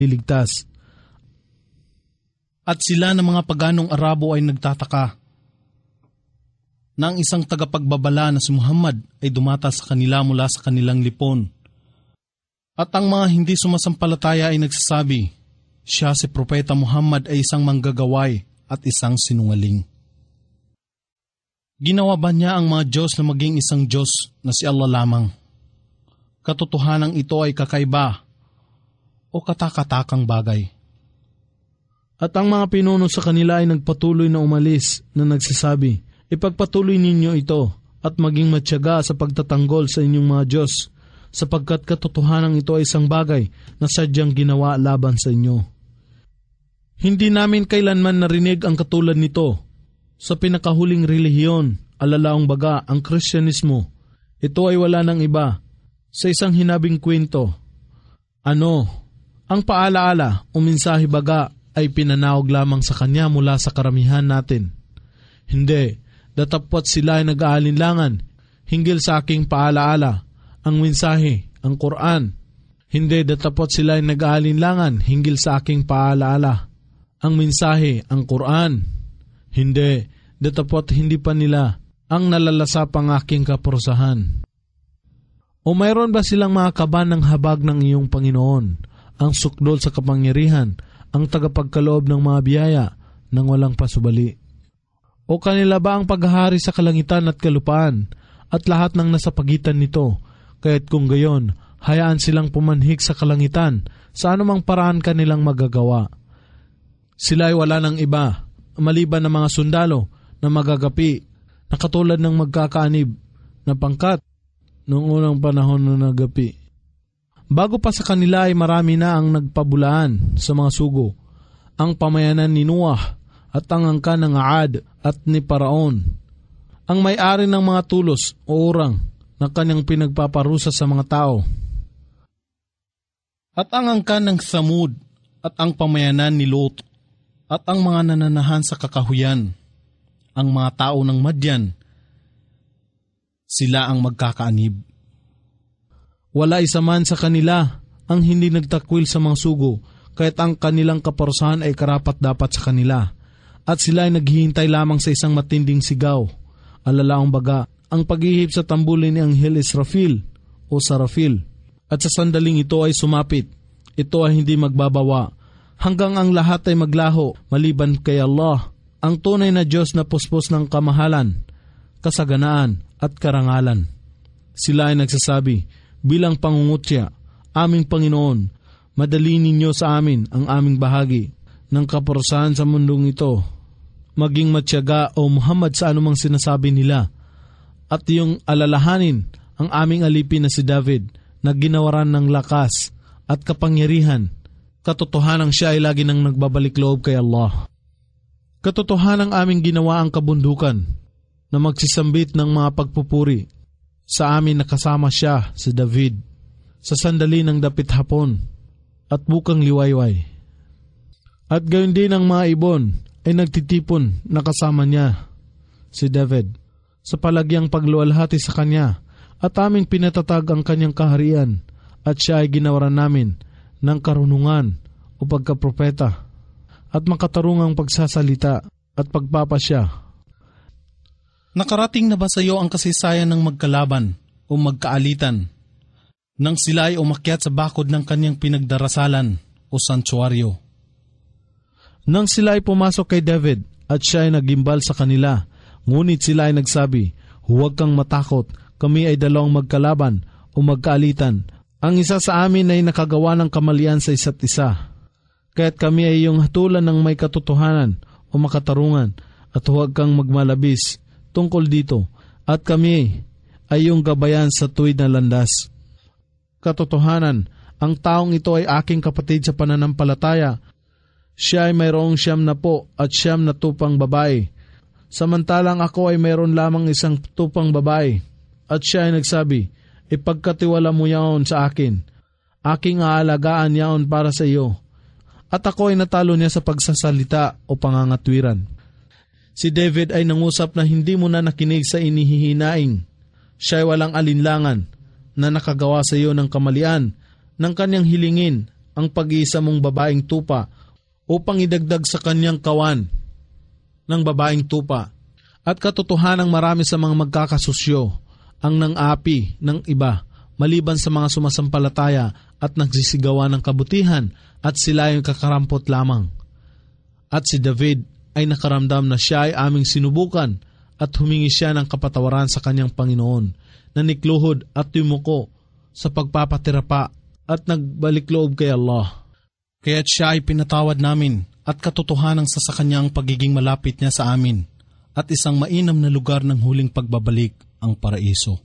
liligtas. At sila ng mga paganong Arabo ay nagtataka na ang isang tagapagbabala na si Muhammad ay dumata sa kanila mula sa kanilang lipon. At ang mga hindi sumasampalataya ay nagsasabi, siya si Propeta Muhammad ay isang manggagaway at isang sinungaling. Ginawa ba niya ang mga Diyos na maging isang Diyos na si Allah lamang? Katotohanan ito ay kakaiba o katakatakang bagay. At ang mga pinuno sa kanila ay nagpatuloy na umalis na nagsasabi, ipagpatuloy ninyo ito at maging matyaga sa pagtatanggol sa inyong mga Diyos, sapagkat katotohanan ito ay isang bagay na sadyang ginawa laban sa inyo. Hindi namin kailanman narinig ang katulad nito sa pinakahuling relihiyon, alalaong baga ang Kristyanismo. Ito ay wala ng iba sa isang hinabing kwento. Ang paalaala o mensahe baga ay pinanaog lamang sa kanya mula sa karamihan natin. Hindi, datapwat sila ay nag-aalinlangan hinggil sa aking paalaala, ang mensahe, ang Quran. Hindi, datapwat sila ay nag-aalinlangan hinggil sa aking paalaala, ang mensahe, ang Quran. Hindi, datapwat hindi pa nila ang nalalasap ang aking kaparusahan. O mayroon ba silang mga kaban ng habag ng iyong Panginoon, ang sukdol sa kapangyarihan, ang tagapagkaloob ng mga biyaya ng walang pasubali? O kanila ba ang paghahari sa kalangitan at kalupaan at lahat ng nasa pagitan nito? Kaya't kung gayon, hayaan silang pumanhik sa kalangitan sa anumang paraan kanilang magagawa. Sila ay wala ng iba, maliban ng mga sundalo na magagapi na katulad ng magkakaanib na pangkat noong unang panahon na nagapi. Bago pa sa kanila ay marami na ang nagpabulaan sa mga sugo, ang pamayanan ni Noah at ang angkan ng Aad at ni Paraon, ang may-ari ng mga tulos o urang na kanyang pinagpaparusa sa mga tao, at ang angkan ng Thamud at ang pamayanan ni Lot, at ang mga nananahan sa kakahuyan, ang mga tao ng Madyan, sila ang magkakaanib. Wala isa man sa kanila ang hindi nagtakwil sa mga sugo, kaya't ang kanilang kaparusahan ay karapat-dapat sa kanila. At sila ay naghihintay lamang sa isang matinding sigaw. Alalaong baga, ang paghihip sa tambulin ni Anghel Israfil o Sarafil. At sa sandaling ito ay sumapit. Ito ay hindi magbabawa, hanggang ang lahat ay maglaho maliban kay Allah, ang tunay na Diyos na puspos ng kamahalan, kasaganaan at karangalan. Sila ay nagsasabi, bilang pangungutya, aming Panginoon, madali ninyo sa amin ang aming bahagi ng kaparusahan sa mundong ito. Maging matyaga o Muhammad sa anumang sinasabi nila, at iyong alalahanin ang aming alipin na si David na ginawaran ng lakas at kapangyarihan. Katotohanang siya ay lagi nang nagbabalik loob kay Allah. Katotohanang aming ginawa ang kabundukan na magsisambit ng mga pagpupuri. Sa amin nakasama siya, si David, sa sandali ng dapit hapon at bukang liwayway. At gayon din ang mga ibon ay nagtitipon na kasama niya, si David, sa palagyang pagluwalhati sa kanya, at aming pinatatag ang kanyang kaharian, at siya ay ginawaran namin ng karunungan o pagkapropeta at makatarungang pagsasalita at pagpapasya. Nakarating na ba sa iyo ang kasaysayan ng magkalaban o magkaalitan nang sila ay umakyat sa bakod ng kanyang pinagdarasalan o santuaryo? Nang sila ay pumasok kay David at siya ay nagimbal sa kanila, ngunit sila ay nagsabi, huwag kang matakot, kami ay dalawang magkalaban o magkaalitan. Ang isa sa amin ay nakagawa ng kamalian sa isa't isa. Kaya't kami ay iyong hatulan ng may katotohanan o makatarungan, at huwag kang magmalabis tungkol dito, at kami ay iyong gabayan sa tuwid na landas. Katotohanan, ang taong ito ay aking kapatid sa pananampalataya. Siya ay mayroong 90 at 90 babae, samantalang ako ay mayroon lamang 1 babae. At siya ay nagsabi, ipagkatiwala mo yaon sa akin, aking aalagaan yaon para sa iyo. At ako ay natalo niya sa pagsasalita o pangangatwiran. Si David ay nangusap na hindi mo na nakinig sa inihihinaing. Siya ay walang alinlangan na nakagawa sa iyo ng kamalian ng kanyang hilingin ang pag-iisa mong babaeng tupa upang idagdag sa kanyang kawan ng babaeng tupa. At katotohanang marami sa mga magkakasusyo ang nang-api ng iba maliban sa mga sumasampalataya at nagsisigawa ng kabutihan at sila ay kakarampot lamang. At si David ay nakaramdam na siya ay aming sinubukan at humingi siya ng kapatawaran sa kanyang Panginoon na nikluhod at yumuko sa pagpapatirapa at nagbalik loob kay Allah. Kaya't siya ay pinatawad namin at katotohanan sa kanya ang pagiging malapit niya sa amin at isang mainam na lugar ng huling pagbabalik, ang paraiso.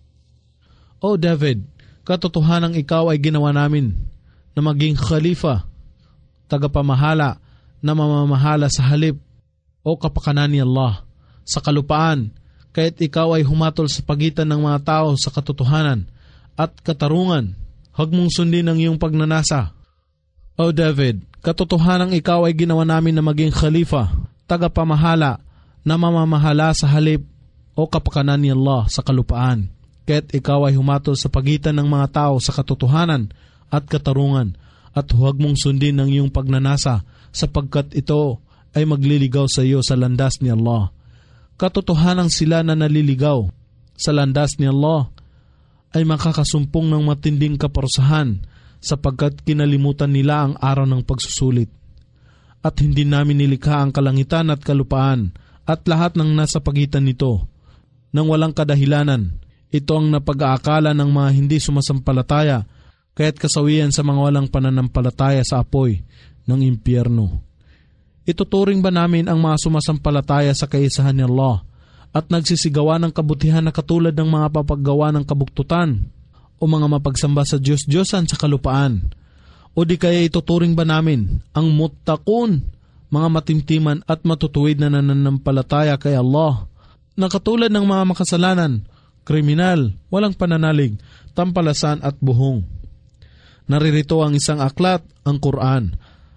O David, katotohanang ikaw ay ginawa namin na maging khalifa, tagapamahala na mamamahala sa halip o kapakanan ni Allah sa kalupaan, kaya't ikaw ay humatol sa pagitan ng mga tao sa katotohanan at katarungan. Huwag mong sundin ang iyong pagnanasa. O David, katotohanang ikaw ay ginawa namin na maging khalifa, tagapamahala na mamamahala sa halip o kapakanan ni Allah sa kalupaan. Kaya't ikaw ay humatol sa pagitan ng mga tao sa katotohanan at katarungan at huwag mong sundin ang iyong pagnanasa sapagkat ito ay magliligaw sa iyo sa landas ni Allah. Katotohanang sila na naliligaw sa landas ni Allah ay makakasumpong ng matinding kaparusahan sapagkat kinalimutan nila ang araw ng pagsusulit. At hindi namin nilikha ang kalangitan at kalupaan at lahat ng nasa pagitan nito nang walang kadahilanan. Ito ang napag-aakala ng mga hindi sumasampalataya kaya't kasawian sa mga walang pananampalataya sa apoy ng impyerno. Ituturing ba namin ang mga sumasampalataya sa kaisahan ni Allah at nagsisigawa ng kabutihan na katulad ng mga papaggawa ng kabuktutan o mga mapagsamba sa Diyos-Diyosan sa kalupaan? O di kaya ituturing ba namin ang muttaqun, mga matimtiman at matutuwid na nananampalataya kay Allah, na katulad ng mga makasalanan, kriminal, walang pananalig, tampalasan at buhong? Naririto ang isang aklat, ang Quran,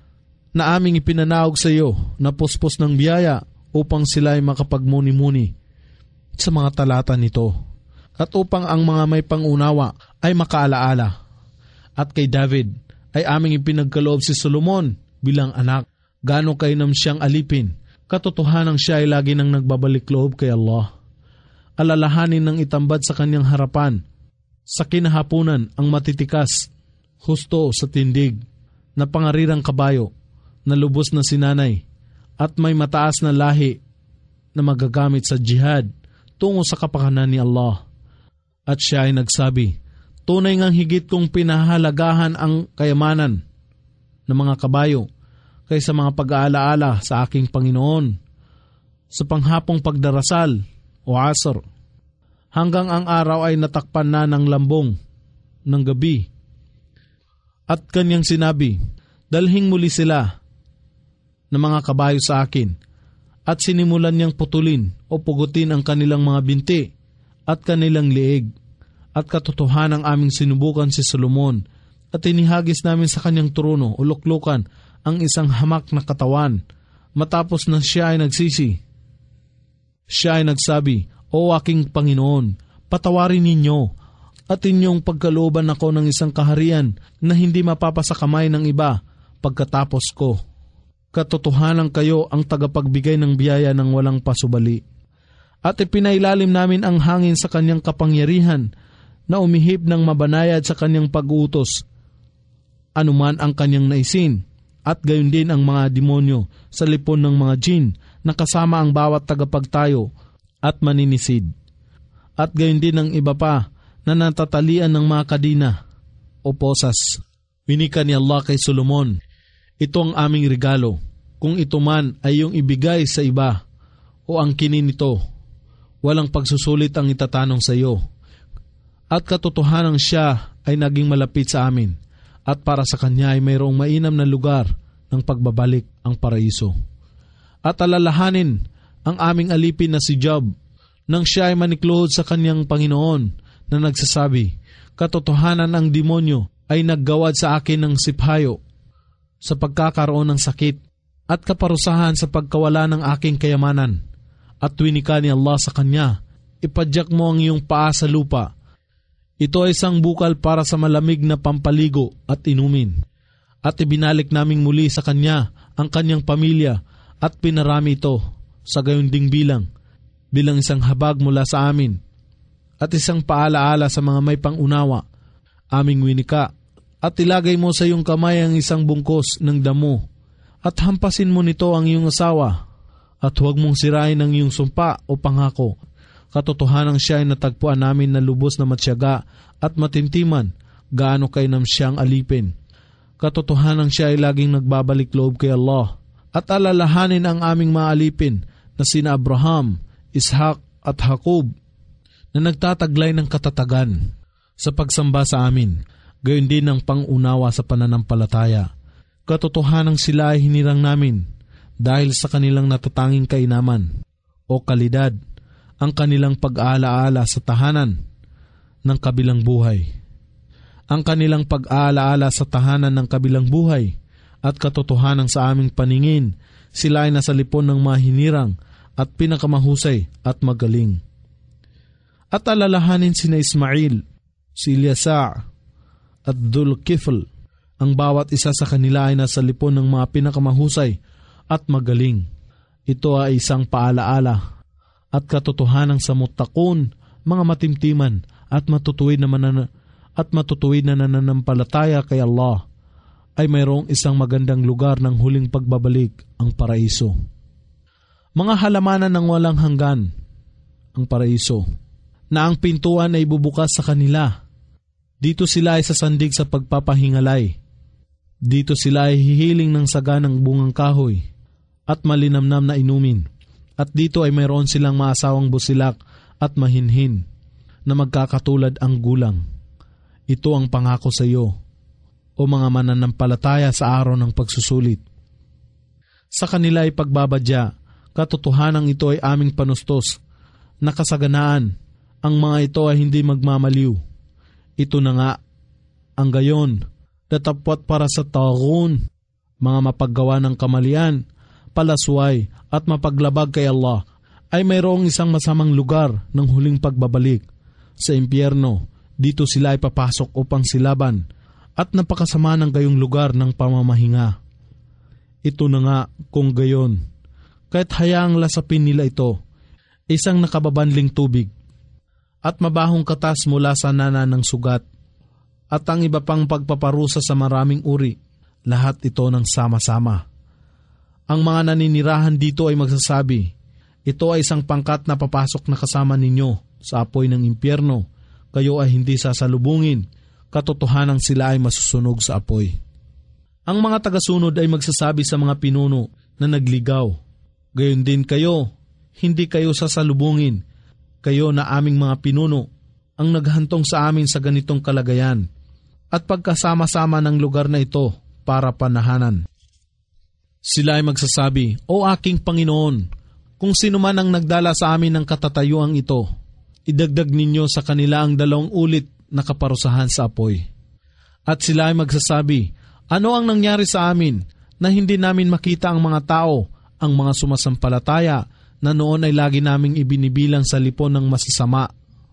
na aming ipinanaog sa iyo na puspos ng biyaya upang sila ay makapagmuni-muni sa mga talata nito at upang ang mga may pangunawa ay makaalaala. At kay David ay aming ipinagkaloob si Solomon bilang anak. Gaano kainam siyang alipin, katotohanang siya ay lagi nang nagbabalik loob kay Allah. Alalahanin ng itambad sa kanyang harapan, sa kinahapunan ang matitikas, husto sa tindig, na pangarirang kabayo, na lubos na sinanay, at may mataas na lahi na magagamit sa jihad tungo sa kapakanan ni Allah. At siya ay nagsabi, tunay ngang higit kong pinahalagahan ang kayamanan ng mga kabayo kaysa mga pag-aalaala sa aking Panginoon sa panghapong pagdarasal o asr, hanggang ang araw ay natakpan na ng lambong ng gabi. At kanyang sinabi, dalhing muli sila ng mga kabayo sa akin, at sinimulan niyang putulin o pugutin ang kanilang mga binti at kanilang liig. At katotohanang aming sinubukan si Solomon at inihagis namin sa kanyang trono o luklukan ang isang hamak na katawan. Matapos na siya ay nagsisi, siya ay nagsabi, O aking Panginoon, patawarin ninyo at inyong pagkalooban ako ng isang kaharian na hindi mapapasakamay ng iba pagkatapos ko. Katotohanan kayo ang tagapagbigay ng biyaya ng walang pasubali. At ipinailalim namin ang hangin sa kanyang kapangyarihan na umihip ng mabanayad sa kanyang pag-uutos, anuman ang kanyang naisin, at gayon din ang mga demonyo sa lipon ng mga jin na kasama ang bawat tagapagtayo at maninisid. At gayon din ang iba pa na natatalian ng mga kadina o posas. Winika ni Allah kay Solomon, ito ang aming regalo, kung ito man ay yung ibigay sa iba o ang kinin nito, walang pagsusulit ang itatanong sa iyo. At katotohanang siya ay naging malapit sa amin, at para sa kanya ay mayroong mainam na lugar ng pagbabalik, ang paraiso. At alalahanin ang aming alipin na si Job, nang siya ay manikluhod sa kanyang Panginoon na nagsasabi, katotohanan ang demonyo ay naggawad sa akin ng siphayo sa pagkakaroon ng sakit at kaparusahan sa pagkawala ng aking kayamanan. At winika ni Allah sa kanya, ipadyak mo ang iyong paa sa lupa. Ito ay isang bukal para sa malamig na pampaligo at inumin. At ibinalik naming muli sa kanya ang kanyang pamilya at pinarami ito sa gayon ding bilang isang habag mula sa amin at isang paalaala sa mga may pangunawa. Aming winika, at ilagay mo sa iyong kamay ang isang bungkos ng damo at hampasin mo nito ang iyong asawa at huwag mong sirain ang iyong sumpa o pangako. Katotohanan siya ay natagpuan namin na lubos na matsyaga at matintiman, gaano kainam siyang alipin. Katotohanan siya ay laging nagbabalik loob kay Allah at alalahanin ang aming mga alipin na sina Abraham, Ishak at Jacob na nagtataglay ng katatagan sa pagsamba sa amin, gayon din ang pangunawa sa pananampalataya. Katotohanan sila ay hinirang namin dahil sa kanilang natatanging kainaman o kalidad, ang kanilang pag-aalaala sa tahanan ng kabilang buhay. Ang kanilang pag-aalaala sa tahanan ng kabilang buhay at katotohanan sa aming paningin, sila ay nasa lipon ng mga hinirang at pinakamahusay at magaling. At alalahanin sina Ismail, si Ilyasa at Dhul-Kifl, ang bawat isa sa kanila ay nasa lipon ng mga pinakamahusay at magaling. Ito ay isang paalaala at katotohanan sa muttaqun, mga matimtiman at matutuwid na nananampalataya kay Allah, ay mayroong isang magandang lugar ng huling pagbabalik, ang paraiso. Mga halamanan ng walang hanggan, ang paraiso, na ang pintuan ay bubukas sa kanila. Dito sila ay sasandig sa pagpapahingalay. Dito sila ay hihiling ng saganang bungang kahoy at malinamnam na inumin. At dito ay mayroon silang maasawang busilak at mahinhin na magkakatulad ang gulang. Ito ang pangako sa iyo, o mga mananampalataya sa araw ng pagsusulit. Sa kanila ay pagbabadya, katotohanan ito ay aming panustos, nakasaganaan, ang mga ito ay hindi magmamaliw. Ito na nga, ang gayon, datapwat para sa tagun, mga mapaggawa ng kamalian, palasway at mapaglabag kay Allah, ay mayroong isang masamang lugar ng huling pagbabalik. Sa impyerno, dito sila ay papasok upang silaban at napakasama ng gayong lugar ng pamamahinga. Ito na nga kung gayon, kahit hayaang lasapin nila ito, isang nakababanling tubig at mabahong katas mula sa nana ng sugat at ang iba pang pagpaparusa sa maraming uri, lahat ito ng sama-sama. Ang mga naninirahan dito ay magsasabi, ito ay isang pangkat na papasok na kasama ninyo sa apoy ng impyerno, kayo ay hindi sasalubungin, katotohanan sila ay masusunog sa apoy. Ang mga tagasunod ay magsasabi sa mga pinuno na nagligaw, gayon din kayo, hindi kayo sasalubungin, kayo na aming mga pinuno, ang naghantong sa amin sa ganitong kalagayan, at pagkasama-sama ng lugar na ito para panahanan. Sila ay magsasabi, O aking Panginoon, kung sino man ang nagdala sa amin ng katatayuang ito, idagdag ninyo sa kanila ang 2 ulit na kaparusahan sa apoy. At sila ay magsasabi, ano ang nangyari sa amin na hindi namin makita ang mga tao, ang mga sumasampalataya na noon ay lagi naming ibinibilang sa lipon ng masasama?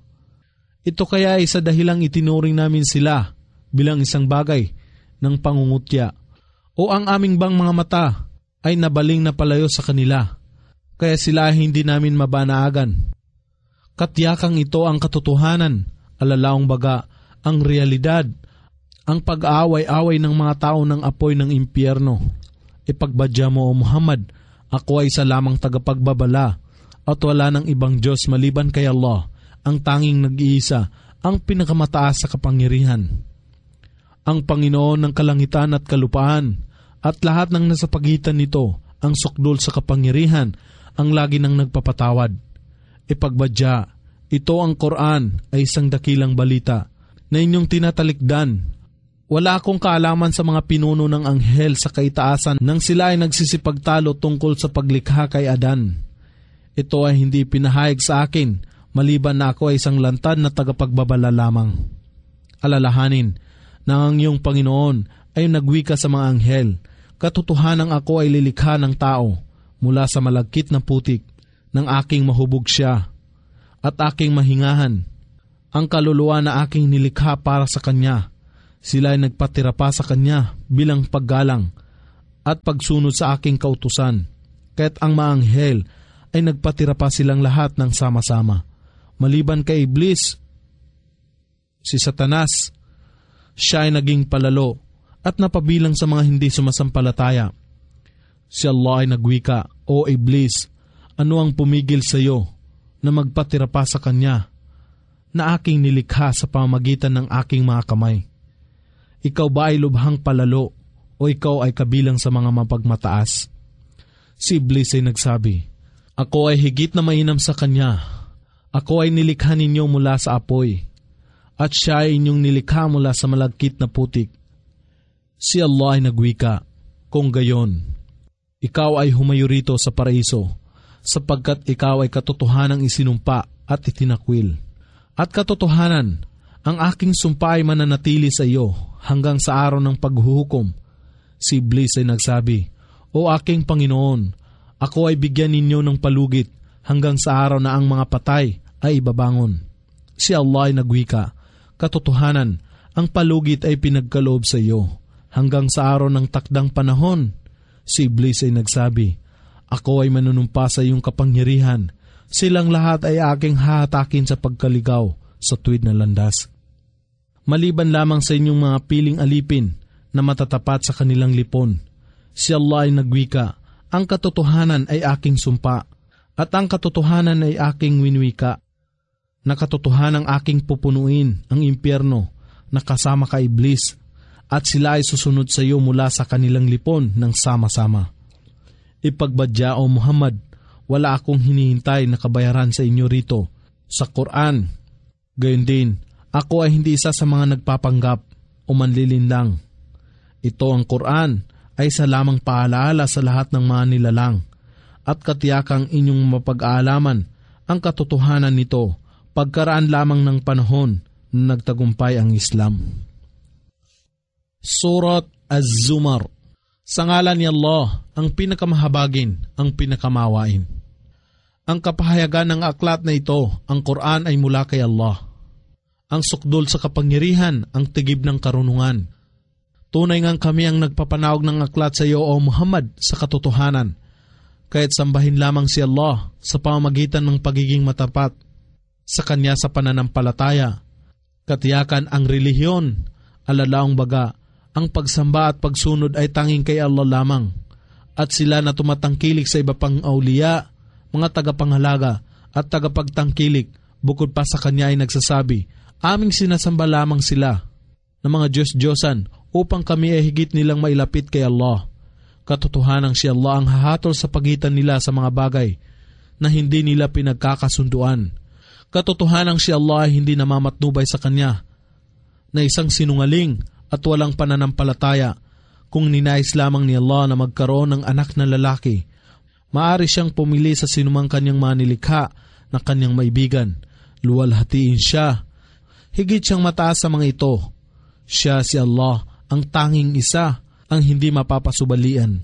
Ito kaya ay sa dahilang itinuring namin sila bilang isang bagay ng pangungutya, o ang aming bang mga mata ay nabaling na palayo sa kanila, kaya sila ay hindi namin mabanaagan. Katyakang ito ang katotohanan, alalaong baga ang realidad, ang pag-aaway-away ng mga tao ng apoy ng impyerno. Ipagbadya mo, O Muhammad, ako ay isa lamang tagapagbabala at wala ng ibang Diyos maliban kay Allah, ang tanging nag-iisa, ang pinakamataas sa kapangyarihan. Ang Panginoon ng kalangitan at kalupaan at lahat ng nasa pagitan nito, ang sukdol sa kapangyarihan, ang lagi nang nagpapatawad. Ipagbadya, ito ang Quran ay isang dakilang balita na inyong tinatalikdan. Wala akong kaalaman sa mga pinuno ng anghel sa kaitaasan nang sila ay nagsisipagtalo tungkol sa paglikha kay Adan. Ito ay hindi pinahayag sa akin, maliban na ako ay isang lantad na tagapagbabala lamang. Alalahanin na ang iyong Panginoon ay nagwika sa mga anghel, katotohanang ako ay lilikha ng tao mula sa malagkit na putik, ng aking mahubog siya at aking mahingahan. Ang kaluluwa na aking nilikha para sa kanya, Sila ay nagpatira pa sa kanya bilang paggalang at pagsunod sa aking kautusan. Kaya't ang mga anghel ay nagpatira pa silang lahat ng sama-sama. Maliban kay Iblis, si Satanas, siya ay naging palalo at napabilang sa mga hindi sumasampalataya. Si Allah ay nagwika, "O Iblis, ano ang pumigil sa iyo na magpatira pa sa kanya na aking nilikha sa pamamagitan ng aking mga kamay? Ikaw ba ay lubhang palalo o ikaw ay kabilang sa mga mapagmataas?" Si Iblis ay nagsabi, "Ako ay higit na mainam sa kanya. Ako ay nilikha ninyo mula sa apoy, at siya ay inyong nilikha mula sa malagkit na putik." Si Allah ay nagwika, "Kung gayon, ikaw ay humayo rito sa paraiso, sapagkat ikaw ay katotohanang isinumpa at itinakwil. At katotohanan, ang aking sumpa ay mananatili sa iyo hanggang sa araw ng paghuhukom." Si Iblis ay nagsabi, "O aking Panginoon, ako ay bigyan ninyo ng palugit hanggang sa araw na ang mga patay ay ibabangon." Si Allah ay nagwika, "Katotohanan, ang palugit ay pinagkaloob sa iyo hanggang sa araw ng takdang panahon." Si Iblis ay nagsabi, "Ako ay manunumpa sa iyong kapangyarihan. Silang lahat ay aking hahatakin sa pagkaligaw sa tuwid na landas. Maliban lamang sa inyong mga piling alipin na matatapat sa kanilang lipon." Si Allah ay nagwika, "Ang katotohanan ay aking sumpa, at ang katotohanan ay aking winwika. Na katotohanang aking pupunuin ang impyerno na kasama ka Iblis, at sila ay susunod sa iyo mula sa kanilang lipon ng sama-sama. Ipagbadya o Muhammad, wala akong hinihintay na kabayaran sa inyo rito sa Quran. Gayon din, ako ay hindi isa sa mga nagpapanggap o manlilinlang. Ito ang Quran ay sa lamang paalaala sa lahat ng mga nilalang, at katiyakang inyong mapag-aalaman ang katotohanan nito pagkaraan lamang ng panahon na nagtagumpay ang Islam. Surat Az-Zumar. Sa ngalan ni Allah, ang pinakamahabagin, ang pinakamawain. Ang kapahayagan ng aklat na ito, ang Quran, ay mula kay Allah. Ang sukdol sa kapangyarihan, ang tigib ng karunungan. Tunay ngang kami ang nagpapanawag ng aklat sa iyo, O Muhammad, sa katotohanan. Kaya't sambahin lamang si Allah sa pamamagitan ng pagiging matapat sa Kanya sa pananampalataya. Katiyakan ang relihiyon, alalaong baga, ang pagsamba at pagsunod ay tanging kay Allah lamang. At sila na tumatangkilik sa iba pang auliya, mga tagapanghalaga at tagapagtangkilik, bukod pa sa Kanya ay nagsasabi, aming sinasamba lamang sila ng mga Diyos-Diyosan upang kami ay higit nilang mailapit kay Allah. Katotohanang si Allah ang hahatol sa pagitan nila sa mga bagay na hindi nila pinagkakasunduan. Katotohanang si Allah ay hindi namamatnubay sa Kanya na isang sinungaling at walang pananampalataya. Kung ninais lamang ni Allah na magkaroon ng anak na lalaki, maaari siyang pumili sa sinumang Kanyang manilikha na Kanyang maibigan. Luwalhatiin siya. Higit siyang mataas sa mga ito. Siya si Allah, ang tanging isa, ang hindi mapapasubalian.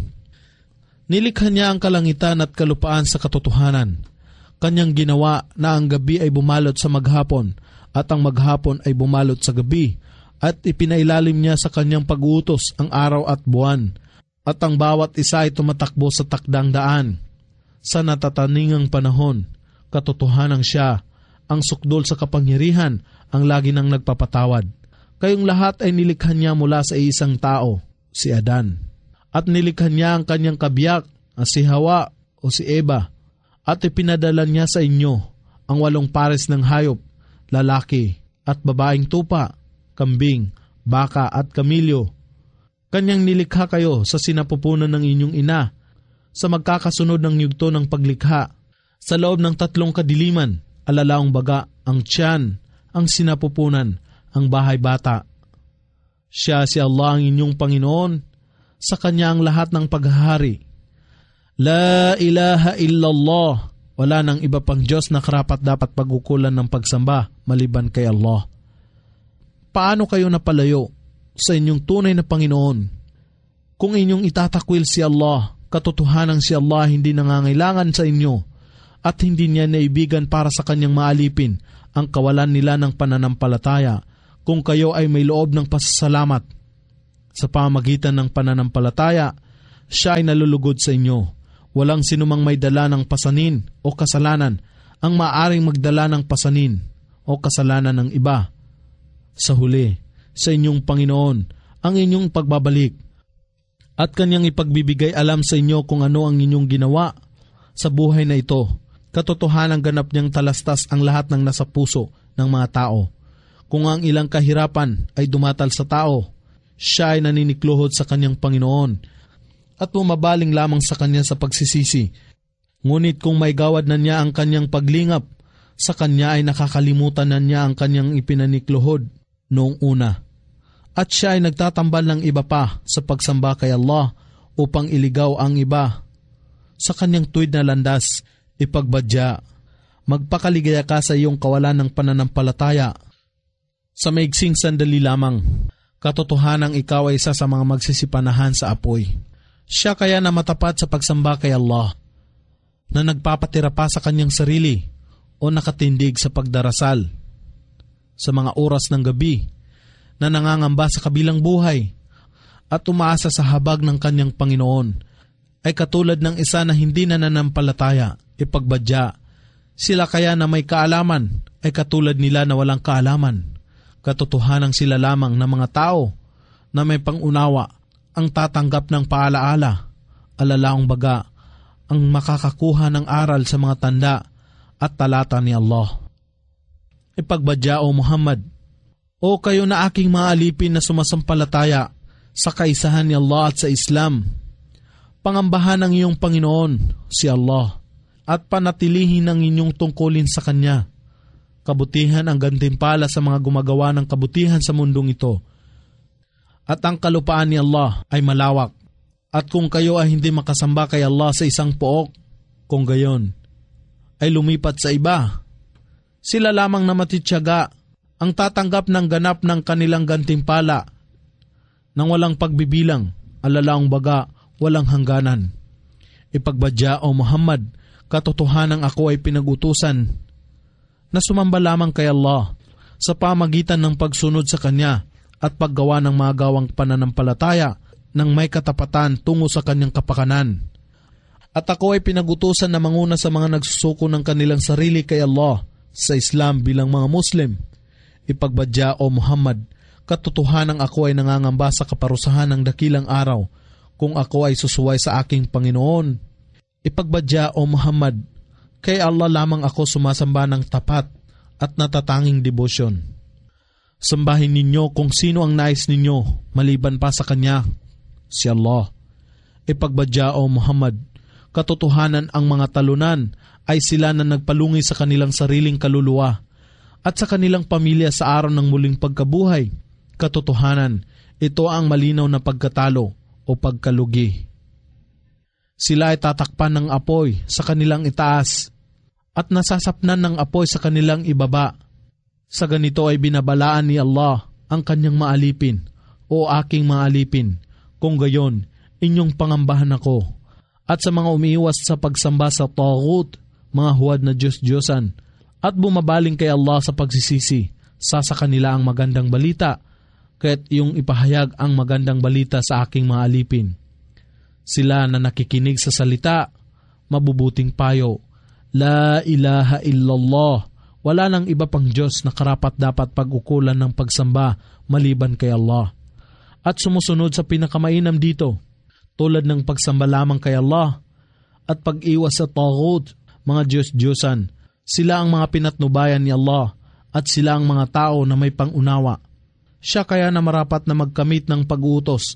Nilikha niya ang kalangitan at kalupaan sa katotohanan. Kanyang ginawa na ang gabi ay bumalot sa maghapon at ang maghapon ay bumalot sa gabi, at ipinailalim niya sa kanyang pag-uutos ang araw at buwan, at ang bawat isa ay tumatakbo sa takdang daan. Sa natataningang panahon, katotohanang siya, ang sukdol sa kapangyarihan, ang lagi nang nagpapatawad. Kayong lahat ay nilikha niya mula sa isang tao, si Adan. At nilikha niya ang kanyang kabiyak, si Hawa o si Eva. At ipinadala niya sa inyo ang 8 pares ng hayop, lalaki at babaeng tupa, kambing, baka at kamilyo. Kanyang nilikha kayo sa sinapupunan ng inyong ina, sa magkakasunod ng yugto ng paglikha. Sa loob ng 3 kadiliman, alalaong baga, ang tiyan, ang sinapupunan, ang bahay bata. Siya si Allah ang inyong Panginoon, sa Kanya ang lahat ng paghahari. La ilaha illallah, wala nang iba pang Diyos na karapat dapat pagkukulan ng pagsamba maliban kay Allah. Paano kayo napalayo sa inyong tunay na Panginoon? Kung inyong itatakwil si Allah, katotohanang si Allah hindi nangangailangan sa inyo at hindi niya naibigan para sa Kanyang maalipin ang kawalan nila ng pananampalataya. kung kayo ay may loob ng pasasalamat sa pamamagitan ng pananampalataya, siya ay nalulugod sa inyo. Walang sinumang may dala ng pasanin o kasalanan ang maaaring magdala ng pasanin o kasalanan ng iba. Sa huli, sa inyong Panginoon ang inyong pagbabalik at kanyang ipagbibigay alam sa inyo kung ano ang inyong ginawa sa buhay na ito. Katotohanan ganap niyang talastas ang lahat ng nasa puso ng mga tao. Kung ang ilang kahirapan ay dumatal sa tao, siya ay naninikluhod sa kanyang Panginoon at bumabaling lamang sa kanya sa pagsisisi. Ngunit kung may gawad na niya ang kanyang paglingap, sa kanya ay nakakalimutan na niya ang kanyang ipinanikluhod noong una. At siya ay nagtatambal ng iba pa sa pagsamba kay Allah upang iligaw ang iba sa kanyang tuwid na landas. Ipagbadya, magpakaligaya ka sa iyong kawalan ng pananampalataya. Sa maigsing sandali lamang, katotohanang ikaw ay isa sa mga magsisipanahan sa apoy. Siya kaya na matapat sa pagsamba kay Allah, na nagpapatira pa sa kanyang sarili o nakatindig sa pagdarasal sa mga oras ng gabi, na nangangamba sa kabilang buhay at umaasa sa habag ng kanyang Panginoon, ay katulad ng isa na hindi nananampalataya. Ipagbadya, sila kaya na may kaalaman ay katulad nila na walang kaalaman. Katotohanang sila lamang na mga tao na may pangunawa ang tatanggap ng paalaala, alalaong baga ang makakakuha ng aral sa mga tanda at talata ni Allah. Ipagbadya, O Muhammad, o kayo na aking mga alipin na sumasampalataya sa kaisahan ni Allah at sa Islam, pangambahan ng iyong Panginoon, si Allah, at panatilihin ang inyong tungkulin sa Kanya. Kabutihan ang gantimpala sa mga gumagawa ng kabutihan sa mundong ito. At ang kalupaan ni Allah ay malawak. At kung kayo ay hindi makasamba kay Allah sa isang pook, kung gayon, ay lumipat sa iba, sila lamang na matityaga ang tatanggap ng ganap ng kanilang gantimpala nang walang pagbibilang, alalaong baga, walang hangganan. Ipagbadya, O Muhammad, katotohanang ako ay pinag-utusan na sumamba lamang kay Allah sa pamagitan ng pagsunod sa Kanya at paggawa ng mga gawang pananampalataya ng may katapatan tungo sa Kanyang kapakanan. At ako ay pinag-utusan na manguna sa mga nagsusuko ng kanilang sarili kay Allah sa Islam bilang mga Muslim. Ipagbadya, O Muhammad, katotohanang ako ay nangangamba sa kaparusahan ng dakilang araw kung ako ay susuway sa aking Panginoon. Ipagbadya, O Muhammad, kay Allah lamang ako sumasamba ng tapat at natatanging debosyon. Sambahin ninyo kung sino ang nais ninyo maliban pa sa Kanya, si Allah. Ipagbadya, O Muhammad, katotohanan ang mga talunan ay sila na nagpalungi sa kanilang sariling kaluluwa at sa kanilang pamilya sa araw ng muling pagkabuhay. Katotohanan, ito ang malinaw na pagkatalo o pagkalugi. Sila ay tatakpan ng apoy sa kanilang itaas at nasasapnan ng apoy sa kanilang ibaba. Sa ganito ay binabalaan ni Allah ang kanyang maalipin, o aking maalipin, kung gayon, inyong pangambahan ako. At sa mga umiiwas sa pagsamba sa taghut, mga huwad na Diyos-Diyosan, at bumabaling kay Allah sa pagsisisi, sa kanila ang magandang balita, kaya't iyong ipahayag ang magandang balita sa aking maalipin. Sila na nakikinig sa salita, mabubuting payo, La ilaha illallah, wala nang iba pang Diyos na karapat dapat pag-ukulan ng pagsamba maliban kay Allah. At sumusunod sa pinakamainam dito, tulad ng pagsamba lamang kay Allah at pag-iwas sa taghut, mga Diyos-Diyosan, sila ang mga pinatnubayan ni Allah at sila ang mga tao na may pangunawa. Siya kaya na marapat na magkamit ng pag-uutos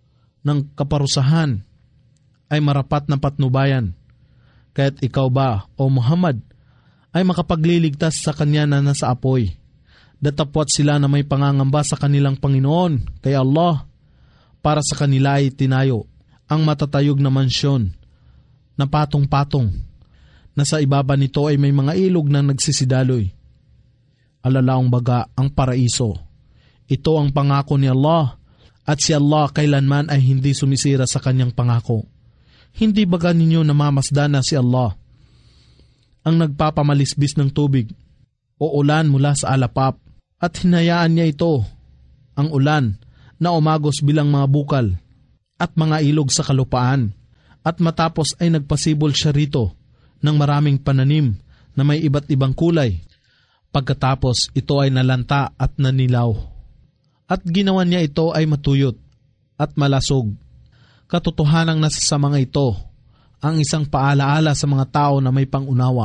ng kaparusahan ay marapat na patnubayan. Kaya't ikaw ba, O Muhammad, ay makapagliligtas sa kanya na nasa apoy. Datapwat sila na may pangangamba sa kanilang Panginoon, kay Allah, para sa kanila ay tinayo ang matatayog na mansyon na patong-patong, na sa ibaba nito ay may mga ilog na nagsisidaloy. Alalaong baga ang paraiso. Ito ang pangako ni Allah, at si Allah kailanman ay hindi sumisira sa kanyang pangako. Hindi baga ninyo namamasdan na si Allah ang nagpapamalisbis ng tubig o ulan mula sa alapap At hinayaan niya ito, ang ulan, na umagos bilang mga bukal at mga ilog sa kalupaan. At matapos ay nagpasibol siya rito ng maraming pananim na may iba't ibang kulay. Pagkatapos ito ay nalanta at nanilaw. At ginawa niya ito ay matuyot at malasog. Katotohanang nasa sa mga ito ang isang paalaala sa mga tao na may pangunawa.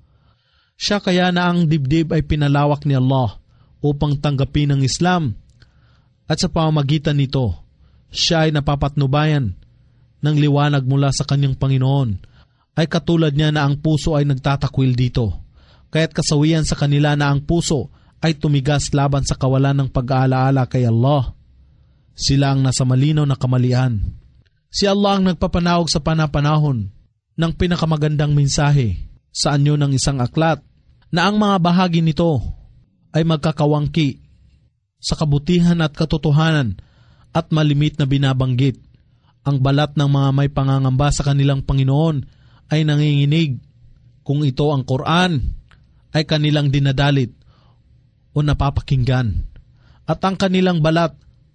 Siya kaya na ang dibdib ay pinalawak ni Allah upang tanggapin ang Islam, at sa pamamagitan nito, siya ay napapatnubayan ng liwanag mula sa kanyang Panginoon. Ay katulad niya na ang puso ay nagtatakwil dito, kaya't kasawian sa kanila na ang puso ay tumigas laban sa kawalan ng pag-aalaala kay Allah. Sila ang nasa malinaw na kamalian. Si Allah ang nagpapanawag sa panapanahon ng pinakamagandang mensahe sa anyo ng isang aklat na ang mga bahagi nito ay magkakawangki sa kabutihan at katotohanan at malimit na binabanggit. Ang balat ng mga may pangangamba sa kanilang Panginoon ay nanginginig kung ito ang Quran ay kanilang dinadalit o napapakinggan. At ang kanilang balat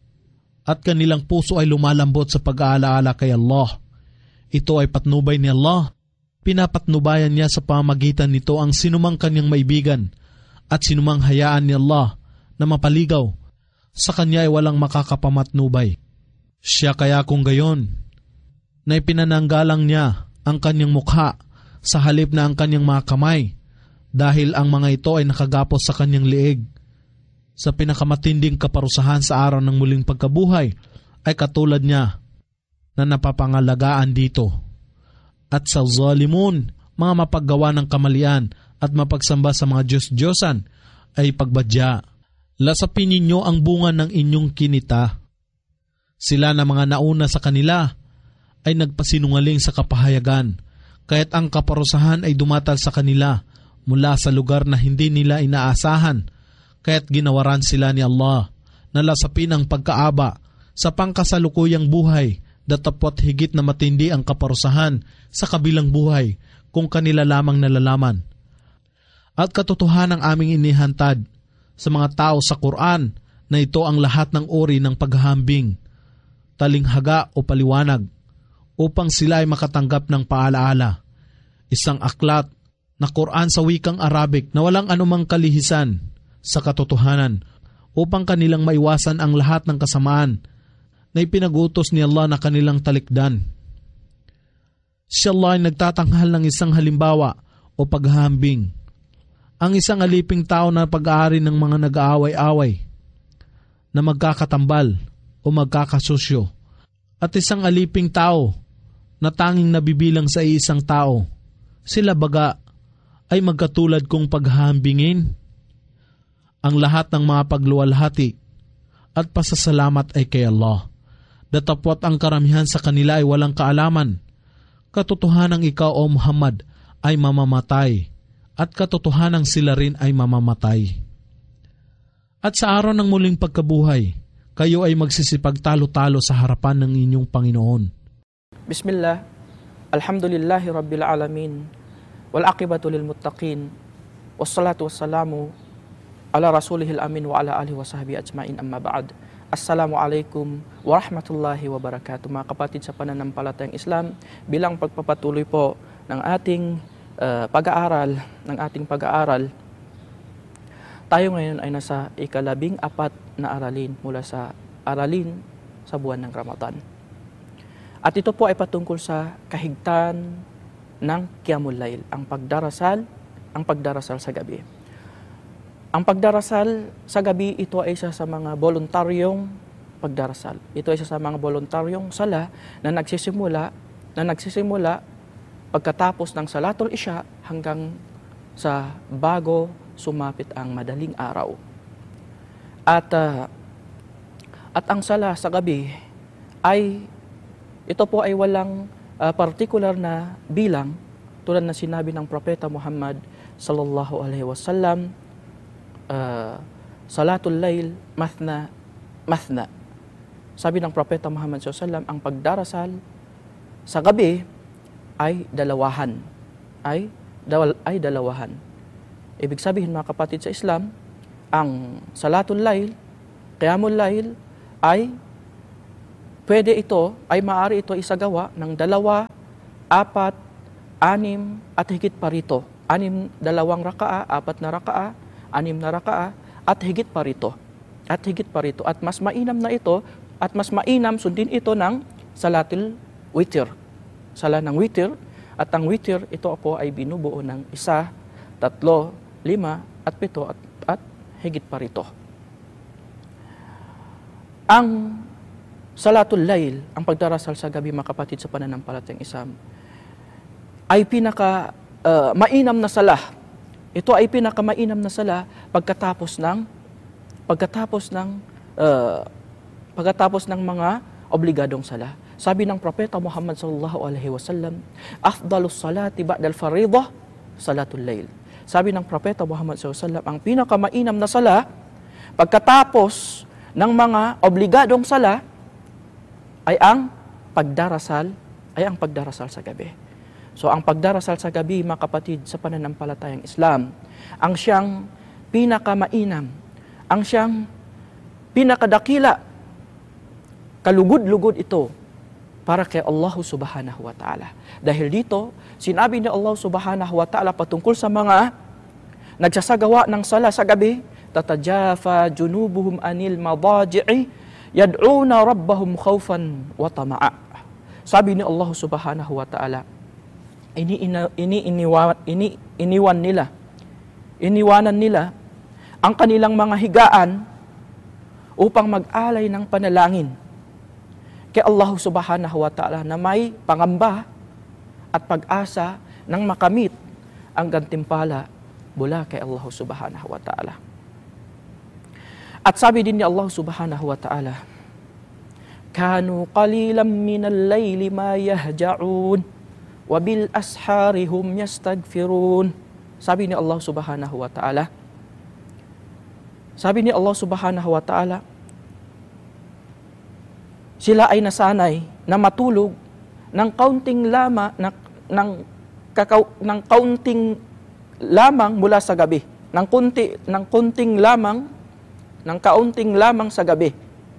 at kanilang puso ay lumalambot sa pag-aalaala kay Allah. Ito ay patnubay ni Allah. Pinapatnubayan niya sa pamagitan nito ang sinumang kanyang maibigan at sinumang hayaan ni Allah na mapaligaw. Sa kanya ay walang makakapamatnubay. Siya kaya kung gayon, na ipinananggalang niya ang kanyang mukha sa halip na ang kanyang mga kamay, dahil ang mga ito ay nakagapos sa kanyang liig. Sa pinakamatinding kaparusahan sa araw ng muling pagkabuhay, ay katulad niya na napapangalagaan dito. At sa zalimun, mga mapaggawa ng kamalian at mapagsamba sa mga Diyos-Diyosan, ay pagbadya. Lasapin ninyo ang bunga ng inyong kinita. Sila na mga nauna sa kanila ay nagpasinungaling sa kapahayagan, kaya't ang kaparusahan ay dumatal sa kanila mula sa lugar na hindi nila inaasahan, kaya't ginawaran sila ni Allah na lasapin ang pagkaaba sa pangkasalukuyang buhay, datapwat higit na matindi ang kaparusahan sa kabilang buhay kung kanila lamang nalalaman. At katotohanan ang aming inihantad sa mga tao sa Quran na ito ang lahat ng uri ng paghahambing, talinghaga o paliwanag, upang sila ay makatanggap ng paalaala. Isang aklat na Quran sa wikang Arabic na walang anumang kalihisan sa katotohanan, upang kanilang maiwasan ang lahat ng kasamaan na ipinagutos ni Allah na kanilang talikdan. Si Allah ay nagtatanghal ng isang halimbawa o paghahambing. Ang isang aliping tao na pag-aari ng mga nag-aaway-away na magkakatambal o magkakasusyo, at isang aliping tao na tanging nabibilang sa isang tao, sila baga ay magkatulad kung paghahambingin. Ang lahat ng mga pagluwalhati at pasasalamat ay kay Allah. Datapwat ang karamihan sa kanila ay walang kaalaman. Katotohanang ikaw o Muhammad ay mamamatay, at katotohanang sila rin ay mamamatay. At sa araw ng muling pagkabuhay, kayo ay magsisipagtalo-talo sa harapan ng inyong Panginoon. Bismillah, alhamdulillahi rabbil alamin, wal aqibatu lil muttaqin, wassalatu wassalamu ala rasulihil amin wa ala alihi wa sahbihi ajmain, amma ba'd. Assalamualaikum warahmatullahi wabarakatuh. Mga kapatid sa pananampalatayang Islam, bilang pagpapatuloy po ng ating pag-aaral, tayo ngayon ay nasa ika-14 na aralin mula sa aralin sa buwan ng Ramadan. At ito po ay patungkol sa kahigtan ng Qiyamul Layl, ang pagdarasal sa gabi. Ang pagdarasal sa gabi, ito ay isa sa mga voluntaryong pagdarasal. Ito ay isa sa mga voluntaryong sala na nagsisimula pagkatapos ng Salatul Isya hanggang sa bago sumapit ang madaling araw. At ang sala sa gabi ay ito po ay walang particular na bilang, tulad na sinabi ng Propeta Muhammad sallallahu alaihi wasallam, Salatul Layl mathna mathna. Sabi ng Propeta Muhammad sallallahu alaihi wasallam, ang pagdarasal sa gabi ay dalawahan. Ibig sabihin, mga kapatid sa Islam, ang salatul layl, qiyamul layl, ay pwede ito, ay maaari ito isagawa ng 2, 4, 6 at higit pa rito. 2 rakaa, 4 na rakaa, 6 na rakaa at higit pa rito. At higit pa rito. At mas mainam na ito, at mas mainam sundin ito ng salatul witr. Sala ng witr. At ang witr, ito po ay binubuo ng 1, 3, 5 at 7 at higit pa rito. Ang salatul layl, ang pagdarasal sa gabi, mga kapatid sa pananampalatayang Islam, ay mainam na sala. Ito ay pinakamainam na sala pagkatapos ng mga obligadong sala. Sabi ng propeta Muhammad sallallahu alaihi wasallam, afdalus salati ba'dal fariidah salatul layl. Sabi ng propeta Muhammad sallallahu alaihi wasallam, ang pinakamainam na sala pagkatapos ng mga obligadong sala ay ang pagdarasal sa gabi. So ang pagdarasal sa gabi, mga kapatid sa pananampalatayang Islam, ang siyang pinakamainam, ang siyang pinakadakila, kalugod-lugod ito para kay Allah subhanahu wa ta'ala. Dahil dito, sinabi ni Allah subhanahu wa ta'ala patungkol sa mga nagsasagawa ng sala sa gabi, tatajafa junubuhum anil madaji'i yad'una rabbahum khawfan wa tama'a. Sabi ni Allah subhanahu wa ta'ala, iniwanan nila ang kanilang mga higaan upang mag-alay ng panalangin kay Allah subhanahu wa ta'ala na may pangamba at pag-asa ng makamit ang gantimpala mula kay Allah subhanahu wa ta'ala. At sabi din ni Allah subhanahu wa ta'ala, kanu qalilan minal layli ma yahja'un wa bil ashari hum yastaghfirun. Sabi ni Allah subhanahu wa ta'ala, sila ay nasanay na matulog ng kaunting lamang mula sa gabi, ng kaunting lamang sa gabi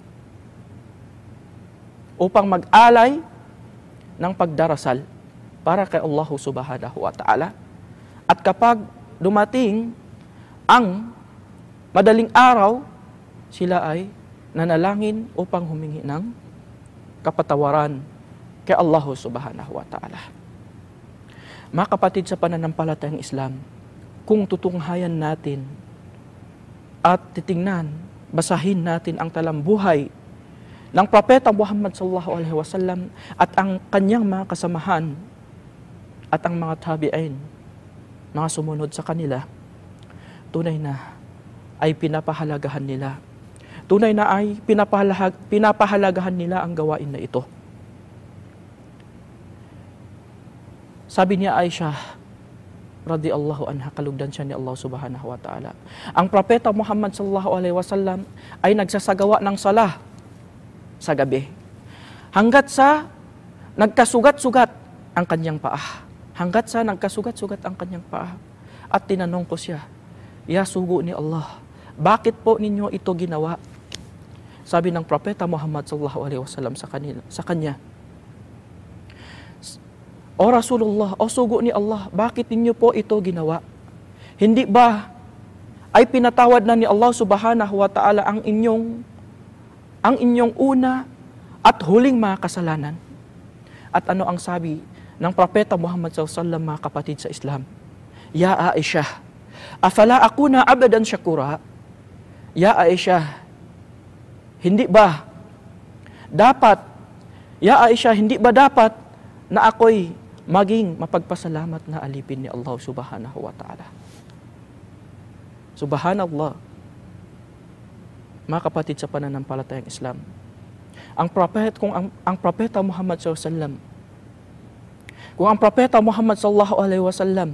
upang mag-alay ng pagdarasal para kay Allah subhanahu wa ta'ala. At kapag dumating ang madaling araw, sila ay nanalangin upang humingi ng kapatawaran kay Allah subhanahu wa ta'ala. Mga kapatid sa pananampalatayang Islam, kung tutunghayan natin at titingnan, basahin natin ang talambuhay ng propeta Muhammad sallallahu alaihi wasallam at ang kanyang mga kasamahan at ang mga tabi'in, mga sumunod sa kanila, tunay na ay pinapahalagahan nila. Tunay na ay pinapahalagahan nila ang gawain na ito. Sabi niya Aisha radhiyallahu anha, kalugdan siya ni Allah subhanahu wa ta'ala, ang propeta Muhammad sallallahu alaihi wasallam ay nagsasagawa ng salah sa gabi hanggat sa nagkasugat-sugat ang kanyang paa. At tinanong ko siya, ya sugo ni Allah, bakit po ninyo ito ginawa? Sabi ng propeta Muhammad sallallahu alaihi wasallam sa kanya, O Rasulullah, o sugo ni Allah, bakit ninyo po ito ginawa? Hindi ba ay pinatawad na ni Allah subhanahu wa ta'ala ang inyong una at huling mga kasalanan? At ano ang sabi ng propeta Muhammad sallallahu alaihi wasallam, mga kapatid sa Islam? Ya Aisha, afala akuna abadan syakura? Ya Aisha, hindi ba dapat na ako'y maging mapagpasalamat na alipin ni Allah subhanahu wa ta'ala? Subhanallah. Mga kapatid sa pananampalatayang Islam, ang propeta Muhammad sallallahu alaihi wasallam, kung ang propeta Muhammad sallallahu alaihi wasallam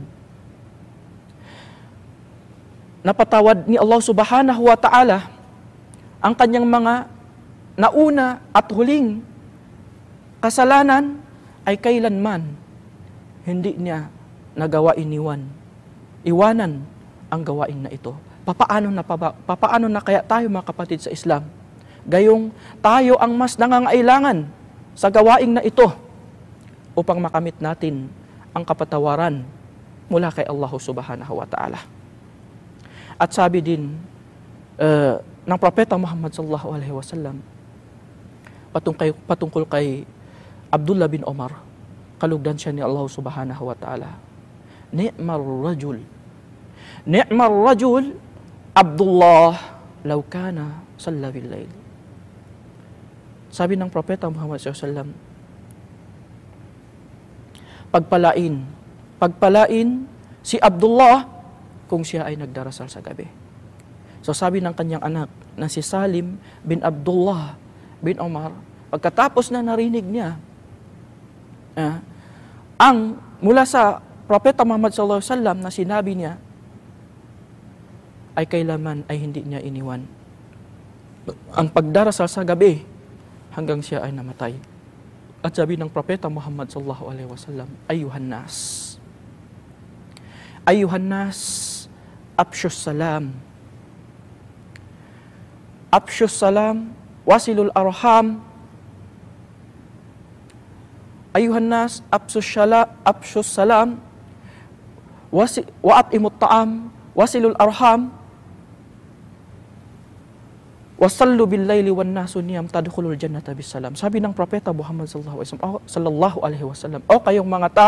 napatawad ni Allah subhanahu wa ta'ala ang kanyang mga nauna at huling kasalanan, ay kailanman hindi niya nagawa iwanan ang gawain na ito. papaano na kaya tayo mga kapatid sa Islam? Gayong tayo ang mas nangangailangan sa gawaing na ito upang makamit natin ang kapatawaran mula kay Allah subhanahu wa ta'ala. At sabi din ng Propeta Muhammad sallallahu alaihi wasallam patungkol kay Abdullah bin Omar, kalugdan siya ni Allah subhanahu wa ta'ala. Ni'mar rajul Abdullah law kana salla bil layl. Sabi ng Propeta Muhammad sallallahu alaihi wasallam, pagpalain si Abdullah kung siya ay nagdarasal sa gabi. So sabi ng kanyang anak na si Salim bin Abdullah bin Omar, pagkatapos na narinig niya ang mula sa Propeta Muhammad sallallahu alaihi wasallam na sinabi niya, ay kailaman ay hindi niya iniwan ang pagdarasal sa gabi hanggang siya ay namatay. At sabi ng Propeta Muhammad sallallahu alaihi wasallam, Ayuhan nas, afshus salam, wasilul arham. Ayuhan nas, afshus salam, wa at'imut ta'am, wasilul arham, wasallu bil laili wan nasu niyam tadkhulul jannata bisalam. Sabi ng Propeta Muhammad sallallahu alaihi wasallam, o kayong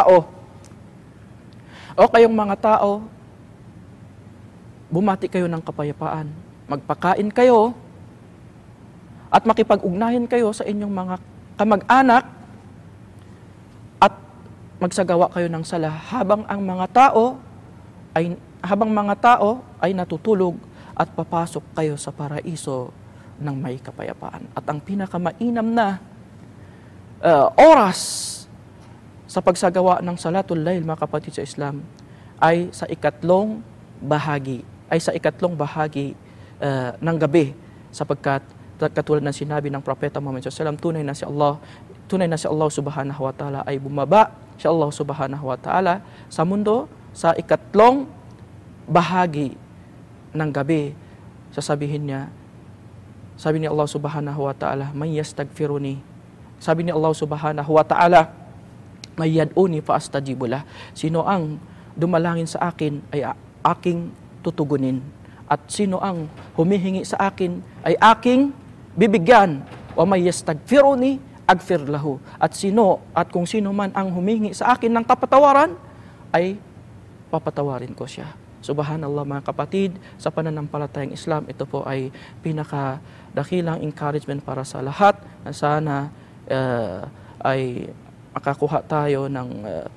mga tao, bumati kayo ng kapayapaan, magpakain kayo at makipag-ugnayan kayo sa inyong mga kamag-anak at magsagawa kayo ng sala habang mga tao ay natutulog at papasok kayo sa paraiso ng may kapayapaan. At ang pinakamainam na oras sa pagsagawa ng salatul layl, mga kapatid sa Islam, ay sa ikatlong bahagi ng gabi, sapagkat katulad ng sinabi ng Propeta Muhammad SAW, tunay na si Allah subhanahu wa ta'ala ay bumaba si Allah subhanahu wa ta'ala sa mundo sa ikatlong bahagi ng gabi. Sasabihin niya, sabi ni Allah subhanahu wa ta'ala, may yastagfiruni. Sabi ni Allah subhanahu wa ta'ala, may yad'uni fa astajibulah. Sino ang dumalangin sa akin ay aking tutugunin. At sino ang humihingi sa akin ay aking bibigyan. Wa may yastagfiruni agfir lahu. At kung sino man ang humihingi sa akin ng kapatawaran, ay papatawarin ko siya. Subhanallah, mga kapatid, sa pananampalatayang Islam, ito po ay pinakadakilang encouragement para sa lahat na sana ay makakuha tayo ng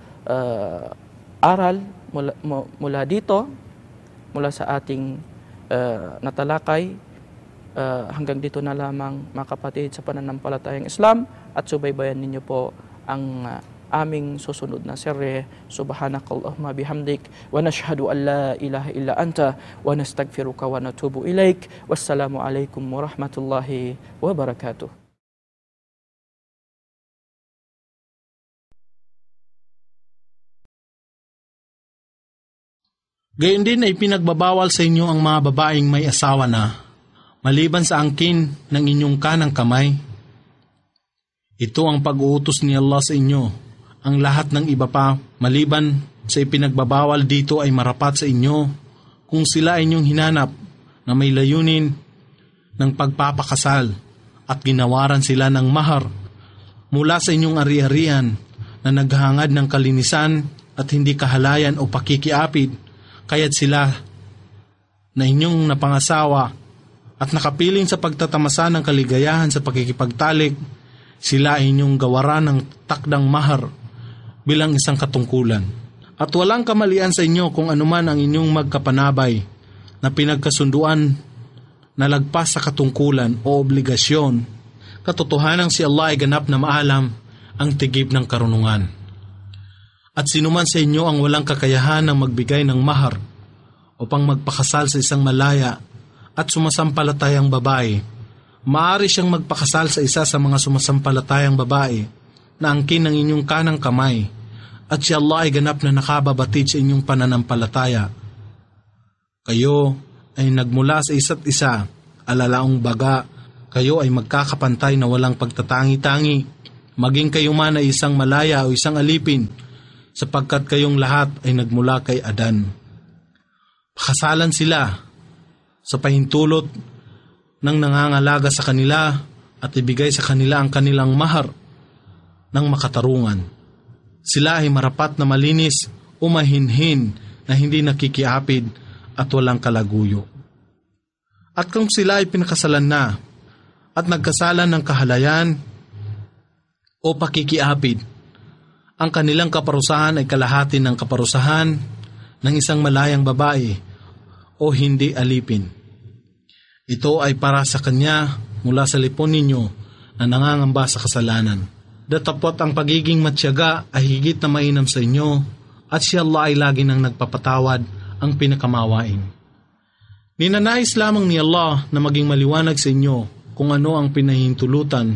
aral mula dito, mula sa ating natalakay. Hanggang dito na lamang, mga kapatid, sa pananampalatayang Islam, at subaybayan ninyo po ang aming susunod na serye. Subhanakallahumma bihamdik wa nashhadu an la ilaha illa anta wa nastaghfiruka wa natubu ilaik. Wassalamu alaikum warahmatullahi wabarakatuh. Gayon din ay pinagbabawal sa inyo ang mga babaeng may asawa na, maliban sa angkin ng inyong kanang kamay. Ito ang pag-uutos ni Allah sa inyo. Ang lahat ng iba pa, maliban sa ipinagbabawal dito, ay marapat sa inyo kung sila ay inyong hinanap na may layunin ng pagpapakasal at ginawaran sila ng mahar mula sa inyong ari-arian na naghahangad ng kalinisan at hindi kahalayan o pakikiapid, kaya't sila na inyong napangasawa at nakapiling sa pagtatamasa ng kaligayahan sa pakikipagtalik, sila ay inyong gawaran ng takdang mahar bilang isang katungkulan. At walang kamalian sa inyo kung anuman ang inyong magkapanabay na pinagkasunduan na lagpas sa katungkulan o obligasyon. Katotohanang si Allah ay ganap na maalam ang tigib ng karunungan. At sinuman sa inyo ang walang kakayahan ng magbigay ng mahar upang magpakasal sa isang malaya at sumasampalatayang babae, maaari siyang magpakasal sa isa sa mga sumasampalatayang babae na angkin ng inyong kanang kamay, at si Allah ay ganap na nakababatid sa inyong pananampalataya. Kayo ay nagmula sa isa't isa, alalaong baga, kayo ay magkakapantay na walang pagtatangi-tangi, maging kayo man ay isang malaya o isang alipin, sapagkat kayong lahat ay nagmula kay Adan. Pakasalan sila sa pahintulot ng nangangalaga sa kanila at ibigay sa kanila ang kanilang mahar ng makatarungan. Sila ay marapat na malinis o mahinhin na hindi nakikiapid at walang kalaguyo. At kung sila ay pinakasalan na at nagkasalan ng kahalayan o pakikiapid, ang kanilang kaparusahan ay kalahati ng kaparusahan ng isang malayang babae o hindi alipin. Ito ay para sa kanya mula sa lipon ninyo na nangangamba sa kasalanan. Datapot ang pagiging matyaga ay higit na mainam sa inyo at si Allah ay lagi nang nagpapatawad ang pinakamawain. Ninanais lamang ni Allah na maging maliwanag sa inyo kung ano ang pinahihintulutan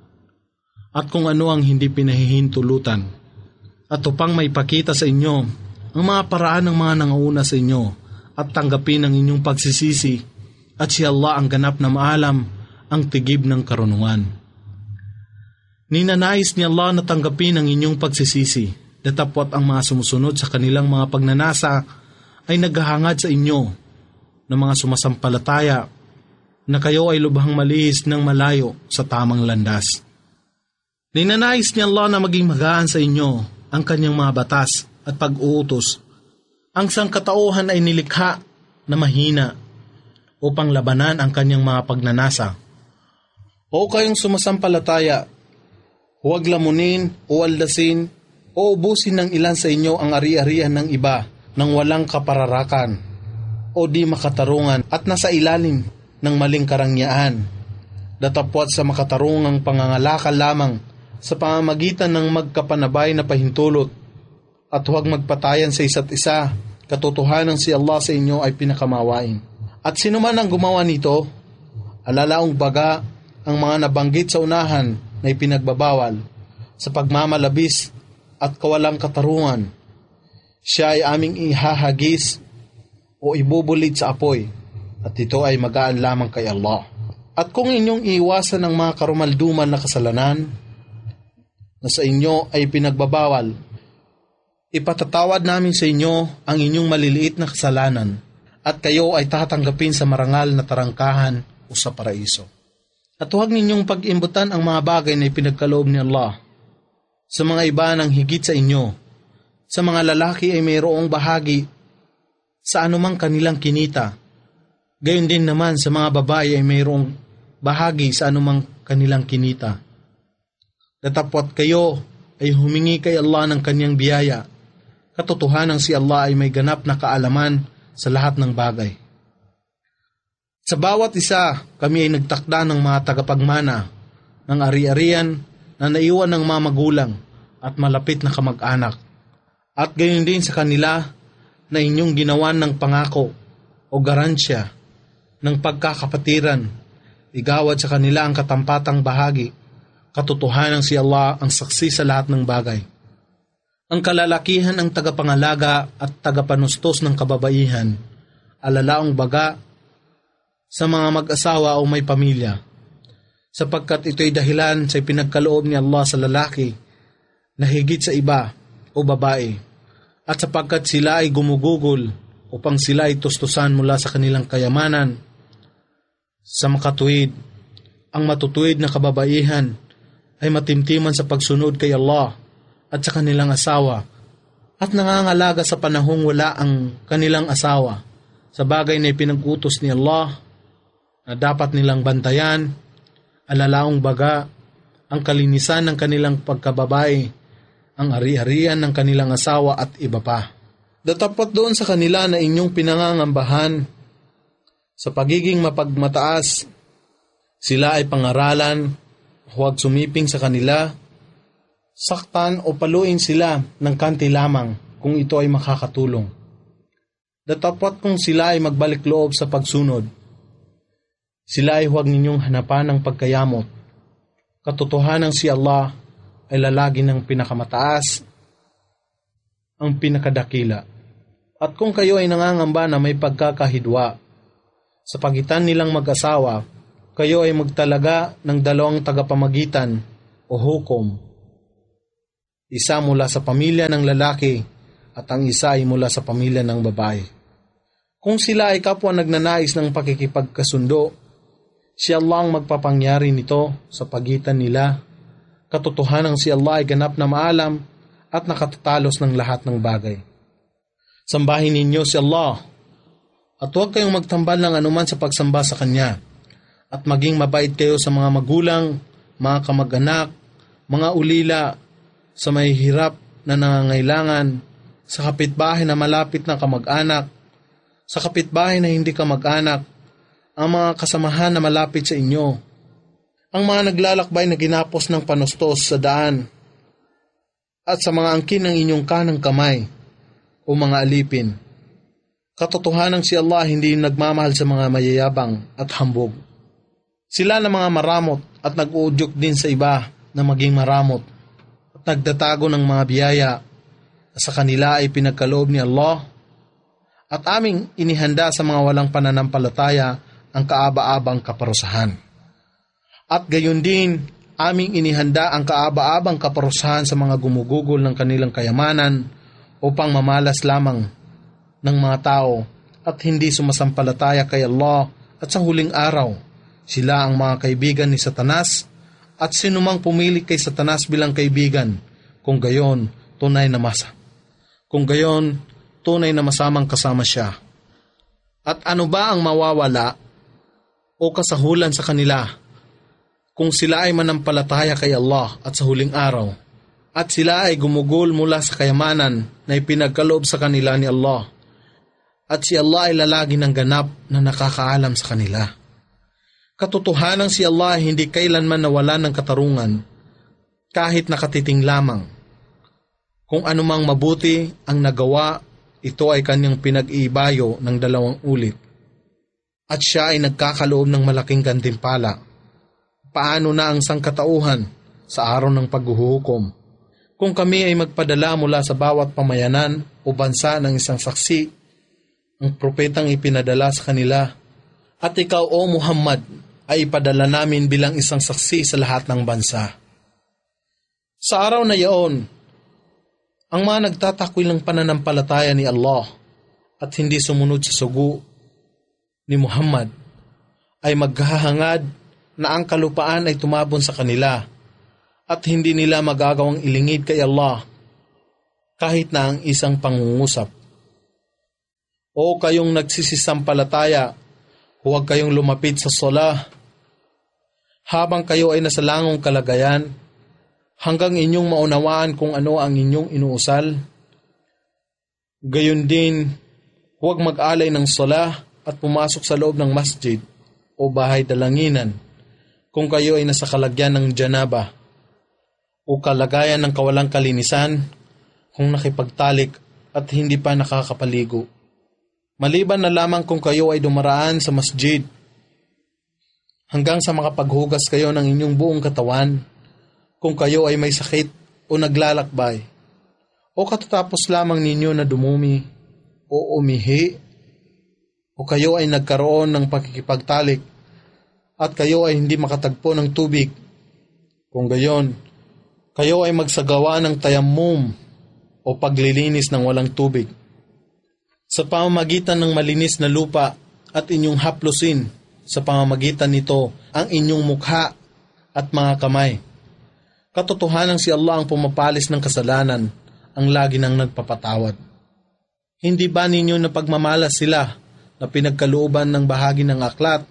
at kung ano ang hindi pinahihintulutan. At upang maipakita sa inyo ang mga paraan ng mga nangauna sa inyo at tanggapin ang inyong pagsisisi at si Allah ang ganap na maalam ang tigib ng karunungan. Ninanais ni Allah na tanggapin ang inyong pagsisisi, datapot ang mga sumusunod sa kanilang mga pagnanasa ay naghahangad sa inyo ng mga sumasampalataya na kayo ay lubhang malihis ng malayo sa tamang landas. Ninanais ni Allah na maging magaan sa inyo ang kanyang mga batas at pag-uutos. Ang sangkatauhan ay nilikha na mahina upang labanan ang kanyang mga pagnanasa. O kayong sumasampalataya, huwag lamunin o aldasin o ubusin ng ilan sa inyo ang ari-arian ng iba nang walang kapararakan o di makatarungan at nasa ilalim ng maling karangyaan. Datapwat sa makatarungang pangangalakal lamang sa pamamagitan ng magkapanabay na pahintulot at huwag magpatayan sa isa't isa, katotohanan si Allah sa inyo ay pinakamawain. At sino man ang gumawa nito, alalaong baga ang mga nabanggit sa unahan na ipinagbabawal sa pagmamalabis at kawalang katarungan. Siya ay aming ihahagis o ibubulid sa apoy at ito ay magaan lamang kay Allah. At kung inyong iiwasan ang mga karumalduman na kasalanan na sa inyo ay pinagbabawal, ipatatawad namin sa inyo ang inyong maliliit na kasalanan at kayo ay tatanggapin sa marangal na tarangkahan o sa paraiso. At huwag ninyong pag-imbutan ang mga bagay na ipinagkaloob ni Allah sa mga iba ng higit sa inyo. Sa mga lalaki ay mayroong bahagi sa anumang kanilang kinita. Gayon din naman sa mga babae ay mayroong bahagi sa anumang kanilang kinita. Datapwat kayo ay humingi kay Allah ng kanyang biyaya. Katotohanan si Allah ay may ganap na kaalaman sa lahat ng bagay. Sa bawat isa, kami ay nagtakda ng mga tagapagmana ng ari-arian na naiwan ng mga magulang at malapit na kamag-anak. At gayon din sa kanila na inyong ginawan ng pangako o garansya ng pagkakapatiran, igawad sa kanila ang katampatang bahagi. Katotohanan si Allah ang saksi sa lahat ng bagay. Ang kalalakihan ang tagapangalaga at tagapanustos ng kababaihan, alalaong baga sa mga mag-asawa o may pamilya, sapagkat ito'y dahilan sa pinagkaloob ni Allah sa lalaki na higit sa iba o babae, at sapagkat sila ay gumugugol upang sila ay tustusan mula sa kanilang kayamanan. Sa makatuwid, ang matutuwid na kababaihan ay matimtiman sa pagsunod kay Allah at sa kanilang asawa at nangangalaga sa panahong wala ang kanilang asawa sa bagay na ipinag-utos ni Allah na dapat nilang bantayan, alalaong baga ang kalinisan ng kanilang pagkababae, ang ari-arian ng kanilang asawa at iba pa. Datapot doon sa kanila na inyong pinangangambahan sa pagiging mapagmataas, sila ay pangaralan, huwag sumiping sa kanila, saktan o paluin sila ng kanti lamang kung ito ay makakatulong. Datapot kung sila ay magbalik loob sa pagsunod, sila ay huwag ninyong hanapan ng pagkayamot. Katotohanan si Allah ay lalagi ng pinakamataas, ang pinakadakila. At kung kayo ay nangangamba na may pagkakahidwa, Sa pagitan nilang mag-asawa, kayo ay magtalaga ng 2 tagapamagitan o hukom. Isa mula sa pamilya ng lalaki at ang isa ay mula sa pamilya ng babae. Kung sila ay kapwa nagnanais ng pakikipagkasundo, si Allah ang magpapangyari nito sa pagitan nila. Katotohanan si Allah ay ganap na maalam at nakatatalos ng lahat ng bagay. Sambahin ninyo si Allah at huwag kayong magtambal ng anuman sa pagsamba sa Kanya, at maging mabait kayo sa mga magulang, mga kamag-anak, mga ulila, sa mahihirap na nangangailangan, sa kapitbahay na malapit na kamag-anak, sa kapitbahay na hindi kamag-anak, ang mga kasamahan na malapit sa inyo, ang mga naglalakbay na ginapos ng panustos sa daan, at sa mga angkin ng inyong kanang kamay o mga alipin. Katotohanan si Allah hindi nagmamahal sa mga mayayabang at hambog. Sila na mga maramot at nag-uudyok din sa iba na maging maramot at nagtatago ng mga biyaya sa kanila ay pinagkaloob ni Allah, at aming inihanda sa mga walang pananampalataya ang kaaba-abang kaparusahan. At gayon din, aming inihanda ang kaaba-abang kaparusahan sa mga gumugugol ng kanilang kayamanan upang mamalas lamang ng mga tao at hindi sumasampalataya kay Allah, at sa huling araw, sila ang mga kaibigan ni Satanas, at sinumang pumili kay Satanas bilang kaibigan, kung gayon, tunay na masamang kasama siya. At ano ba ang mawawala o kasahulan sa kanila kung sila ay manampalataya kay Allah at sa huling araw, at sila ay gumugol mula sa kayamanan na ipinagkaloob sa kanila ni Allah, at si Allah ay lalagi ng ganap na nakakaalam sa kanila. Katotohanan si Allah hindi kailanman nawalan ng katarungan, kahit nakatiting lamang. Kung anumang mabuti ang nagawa, ito ay kanyang pinag-iibayo ng 2 ulit. At siya ay nagkakaloob ng malaking gantimpala. Paano na ang sangkatauhan sa araw ng paghuhukom? Kung kami ay magpadala mula sa bawat pamayanan o bansa ng isang saksi, ang propetang ipinadala sa kanila, at ikaw, O Muhammad, ay ipadala namin bilang isang saksi sa lahat ng bansa. Sa araw na yaon, ang mga nagtatakwil ng pananampalataya ni Allah at hindi sumunod sa sugo ni Muhammad ay maghahangad na ang kalupaan ay tumabon sa kanila at hindi nila magagawang ilingid kay Allah kahit na ang isang pangungusap. O kayong nagsisisampalataya, huwag kayong lumapit sa sala habang kayo ay nasa langong kalagayan, hanggang inyong maunawaan kung ano ang inyong inuusal. Gayon din, huwag mag-alay ng sala at pumasok sa loob ng masjid o bahay dalanginan kung kayo ay nasa kalagyan ng janaba o kalagayan ng kawalang kalinisan, kung nakipagtalik at hindi pa nakakapaligo. Maliban na lamang kung kayo ay dumaraan sa masjid hanggang sa makapaghugas kayo ng inyong buong katawan, kung kayo ay may sakit o naglalakbay, o katatapos lamang ninyo na dumumi o umihi, o kayo ay nagkaroon ng pakikipagtalik at kayo ay hindi makatagpo ng tubig, kung gayon, kayo ay magsagawa ng tayammum o paglilinis ng walang tubig. Sa pamamagitan ng malinis na lupa at inyong haplusin sa pamamagitan nito ang inyong mukha at mga kamay. Katotohanan si Allah ang pumapalis ng kasalanan, ang lagi nang nagpapatawad. Hindi ba ninyo napagmamalas sila na pinagkalooban ng bahagi ng aklat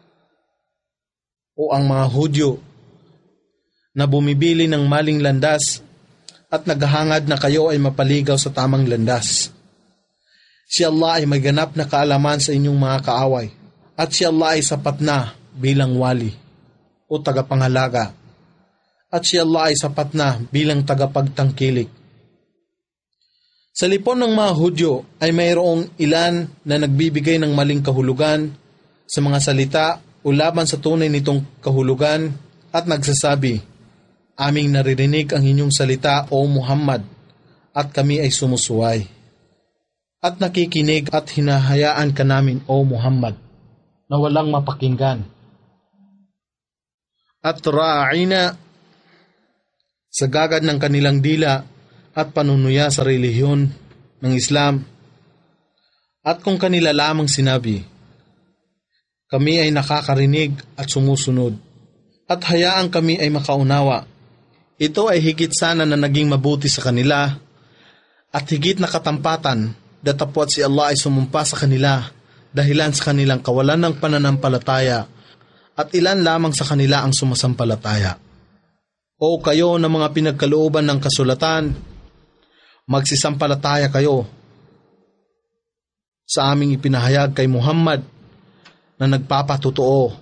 o ang mga Hudyo na bumibili ng maling landas at naghahangad na kayo ay mapaligaw sa tamang landas? Si Allah ay may ganap na kaalaman sa inyong mga kaaway, at si Allah ay sapat na bilang wali o tagapangalaga, at si Allah ay sapat na bilang tagapagtangkilik. Sa lipon ng mga Hudyo ay mayroong ilan na nagbibigay ng maling kahulugan sa mga salita o laban sa tunay nitong kahulugan at nagsasabi, "Aming naririnig ang inyong salita, O Muhammad, at kami ay sumusuway. At nakikinig at hinahayaan ka namin, O Muhammad, na walang mapakinggan. At ra'ina sa gagad ng kanilang dila at panunuya sa relihiyon ng Islam. At kung kanila lamang sinabi, kami ay nakakarinig at sumusunod, at hayaan kami ay makaunawa, ito ay higit sana na naging mabuti sa kanila, at higit na katampatan, datapwat si Allah ay sumumpa sa kanila, dahilan sa kanilang kawalan ng pananampalataya, at ilan lamang sa kanila ang sumasampalataya. O kayo na mga pinagkalooban ng kasulatan, magsisampalataya kayo sa aming ipinahayag kay Muhammad na nagpapatotoo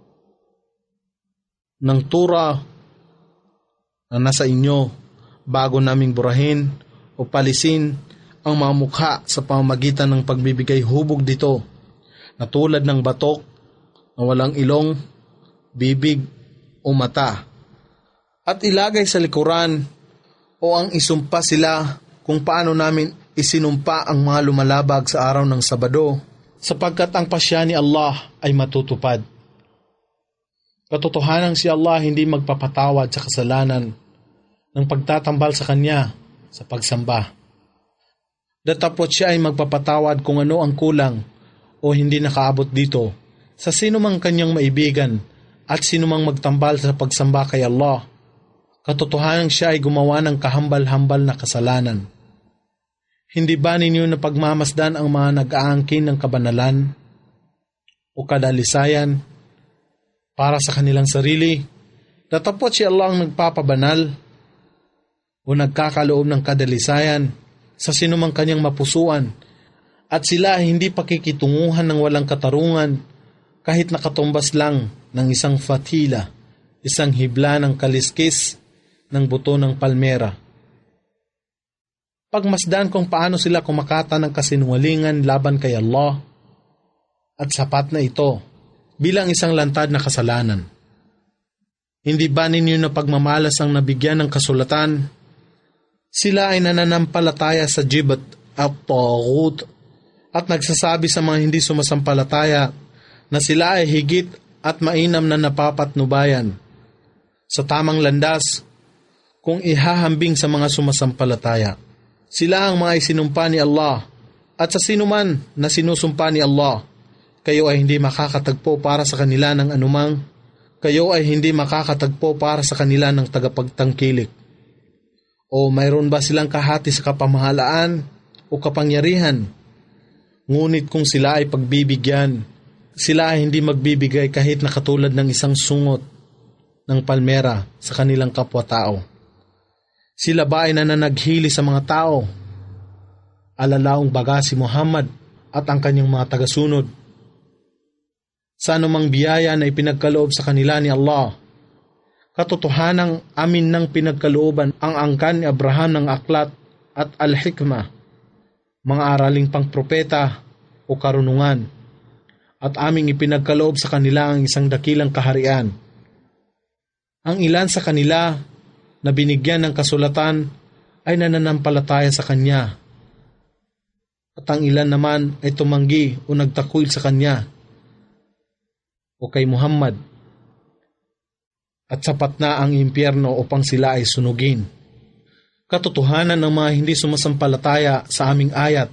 ng Torah na nasa inyo bago naming burahin o palisin ang mga mukha sa pamamagitan ng pagbibigay hubog dito na tulad ng batok na walang ilong, bibig o mata, at ilagay sa likuran o ang isumpa sila kung paano namin isinumpa ang mga lumalabag sa araw ng Sabado, sapagkat ang pasya ni Allah ay matutupad. Katotohanan si Allah hindi magpapatawad sa kasalanan ng pagtatambal sa Kanya sa pagsamba. Datapot siya ay magpapatawad kung ano ang kulang o hindi nakaabot dito sa sino mang kanyang maibigan at sino mang magtambal sa pagsamba kay Allah. Katotohanan siya ay gumawa ng kahambal-hambal na kasalanan. Hindi ba ninyo napagmamasdan ang mga nag-aangkin ng kabanalan o kadalisayan para sa kanilang sarili? Datapot si Allah ang nagpapabanal o nagkakaloob ng kadalisayan sa sinumang kanyang mapusuan, at sila ay hindi pakikitunguhan ng walang katarungan kahit nakatumbas lang ng isang fatila, isang hibla ng kaliskis ng buto ng palmera. Pagmasdan kung paano sila kumakata ng kasinungalingan laban kay Allah, at sapat na ito bilang isang lantad na kasalanan. Hindi ba ninyo na pagmamalas ang nabigyan ng kasulatan? Sila ay nananampalataya sa jibat at taghut at nagsasabi sa mga hindi sumasampalataya na sila ay higit at mainam na napapatnubayan sa tamang landas kung ihahambing sa mga sumasampalataya. Sila ang mga isinumpa ni Allah, at sa sinuman na sinusumpa ni Allah, kayo ay hindi makakatagpo para sa kanila ng anumang, kayo ay hindi makakatagpo para sa kanila ng tagapagtangkilik. O mayroon ba silang kahati sa kapamahalaan o kapangyarihan? Ngunit kung sila ay pagbibigyan, sila ay hindi magbibigay kahit na katulad ng isang sungot ng palmera sa kanilang kapwa-tao. Sila ba ay nananaghili sa mga tao? Alalaong baga si Muhammad at ang kanyang mga tagasunod. Sa anumang biyaya na ipinagkaloob sa kanila ni Allah, katotohanang amin ng pinagkalooban ang angkan ni Abraham ng aklat at al-hikmah, mga araling pangpropeta o karunungan, at aming ipinagkaloob sa kanila ang isang dakilang kaharian. Ang ilan sa kanila na binigyan ng kasulatan ay nananampalataya sa Kanya, at ang ilan naman ay tumanggi o nagtakwil sa Kanya o kay Muhammad, at sapat na ang impyerno upang sila ay sunugin. Katotohanan ng mga hindi sumasampalataya sa aming ayat,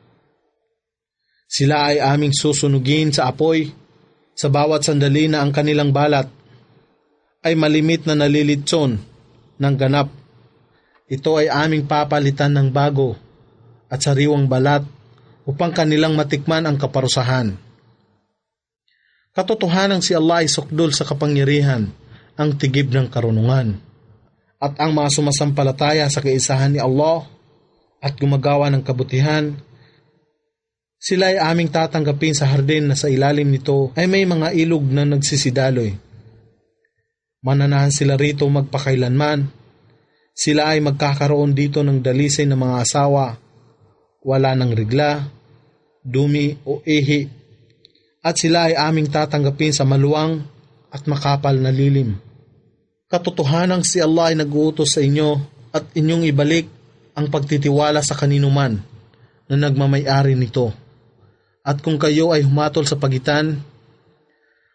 sila ay aming susunugin sa apoy sa bawat sandali na ang kanilang balat ay malimit na nalilitson ng ganap. Ito ay aming papalitan ng bago at sariwang balat upang kanilang matikman ang kaparusahan. Katotohanan si Allah ay sukdol sa kapangyarihan, ang tigib ng karunungan, at ang mga sumasampalataya sa kaisahan ni Allah at gumagawa ng kabutihan, sila ay aming tatanggapin sa hardin na sa ilalim nito ay may mga ilog na nagsisidaloy. Mananahan sila rito magpakailanman. Sila ay magkakaroon dito ng dalisay ng mga asawa, wala ng rigla, dumi o ihi, at sila ay aming tatanggapin sa maluwang at makapal na lilim. Katotohanang si Allah ay nag-uutos sa inyo at inyong ibalik ang pagtitiwala sa kaninuman na nagmamay-ari nito. At kung kayo ay humatol sa pagitan,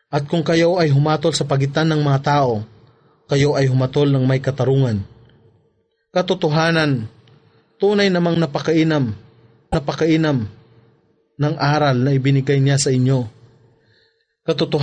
At kung kayo ay humatol sa pagitan ng mga tao, kayo ay humatol ng may katarungan. Katotohanan, tunay namang napakainam ng aral na ibinigay niya sa inyo. Katotohanan,